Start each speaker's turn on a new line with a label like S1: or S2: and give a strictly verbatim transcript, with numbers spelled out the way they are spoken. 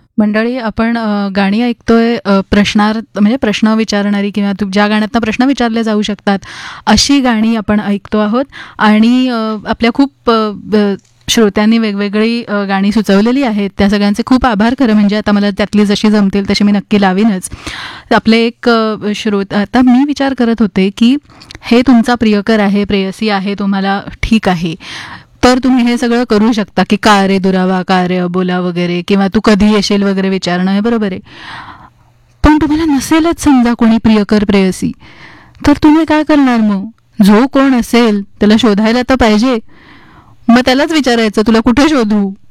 S1: मंडळी, आपण अ, गाणी ऐकतोय, अ, प्रश्नार्थ म्हणजे प्रश्न विचारणारी किंवा तू ज्या गाण्यातनं प्रश्न विचारले जाऊ शकतात अशी गाणी आपण ऐकतो आहोत. आणि अ, आपल्या खूप अ, ब- श्रोत्यांनी वेगवेगळी अ, गाणी सुचवलेली आहेत. त्या सगळ्यांचे खूप आभार. खरं म्हणजे आता मला त्यातली जशी जमतील तशी मी नक्की लावीनच. आपले एक अ, श्रोत आता मी विचार करत होते की हे तुमचा प्रियकर आहे, प्रेयसी आहे, तुम्हाला ठीक आहे, तर तुम्ही हे सगळं करू शकता की का रे दुरावा, का रे अबोला वगैरे, किंवा तू कधी येशील वगैरे विचारणं, हे बरोबर आहे. पण तुम्हाला नसेलच समजा कोणी प्रियकर, प्रेयसी, तर तुम्ही काय करणार मग? जो कोण असेल त्याला शोधायला तर पाहिजे. मग त्यालाच विचारायचं, तुला कुठे शोधू?